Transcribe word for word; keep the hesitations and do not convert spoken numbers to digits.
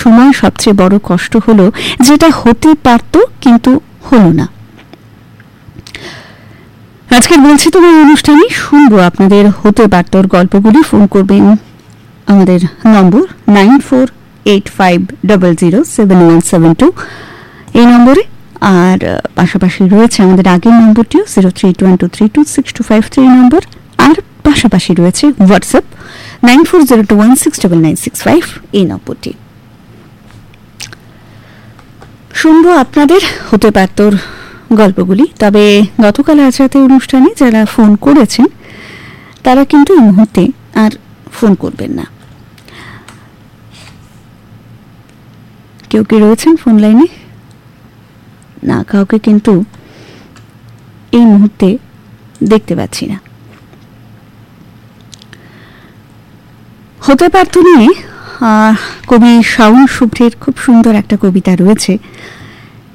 সময় সবচেয়ে বড় কষ্ট হলো যেটা হতে পারত কিন্তু হলো না। আজকের বলছি তোমার অনুষ্ঠানে শুনবো আপনাদের হতে পারতর গল্পগুলি। ফোন করবেন আমাদের নম্বর nine four eight five double zero seven one seven two এই নম্বরে। আর পাশাপাশি রয়েছে আমাদের আগের নম্বরটিও zero three two one two three two six two five three নম্বর। আর পাশাপাশি রয়েছে WhatsApp nine four zero two one six double nine six five এই নম্বরটি। শুনবো আপনাদের হতে পারতর গল্পগুলি। তবে গতকাল আজ রাতে অনুষ্ঠানে যারা ফোন করেছেন তারা কিন্তু এই মুহূর্তে আর ফোন করবেন না। কেউ কি রয়েছেন ফোন লাইনে? না, কাউকে কিন্তু এই মুহূর্তে দেখতে পাচ্ছি না। হতে পারত নিয়ে কবি শাওন শুভ্রের খুব সুন্দর একটা কবিতা রয়েছে।